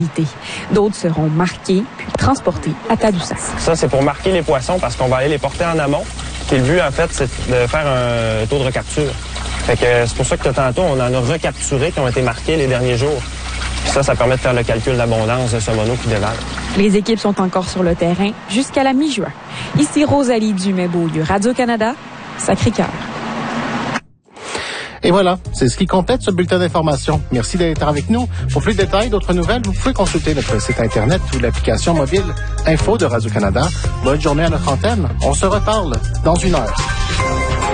D'autres seront marqués puis transportés à Tadoussac. Ça, c'est pour marquer les poissons parce qu'on va aller les porter en amont. Puis le but, en fait, c'est de faire un taux de recapture. Fait que c'est pour ça que tantôt, on en a recapturé qui ont été marqués les derniers jours. Puis ça permet de faire le calcul d'abondance de ce mono qui dévale. Les équipes sont encore sur le terrain jusqu'à la mi-juin. Ici Rosalie Dumais-Beaulieu, Radio-Canada, Sacré-Cœur. Et voilà, c'est ce qui complète ce bulletin d'information. Merci d'être avec nous. Pour plus de détails, d'autres nouvelles, vous pouvez consulter notre site Internet ou l'application mobile Info de Radio-Canada. Bonne journée à notre antenne. On se reparle dans 1 heure.